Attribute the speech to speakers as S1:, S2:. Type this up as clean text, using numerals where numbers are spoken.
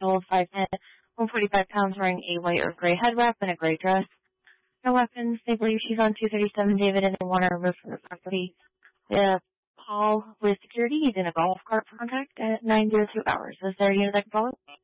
S1: build, 5'10", 145 pounds, wearing a white or gray head wrap and a gray dress. No weapons. They believe she's on 237 David and they want her removed from the property. The call with security is in a golf cart for contact at 902 hours. Is there a unit I can follow?